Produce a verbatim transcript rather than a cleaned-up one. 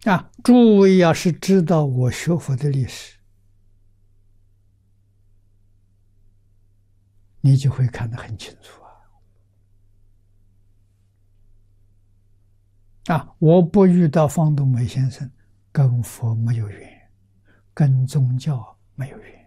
啊，诸位要是知道我学佛的历史，你就会看得很清楚啊！啊，我不遇到方东梅先生，跟佛没有缘，跟宗教没有缘。